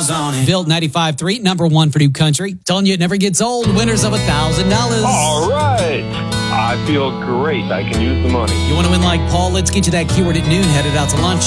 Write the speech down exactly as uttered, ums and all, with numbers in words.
miles on it. Built ninety-five point three, number one for New Country. Telling you it never gets old. Winners of one thousand dollars. All right. I feel great. I can use the money. You want to win like Paul? Let's get you that keyword at noon. Headed out to lunch.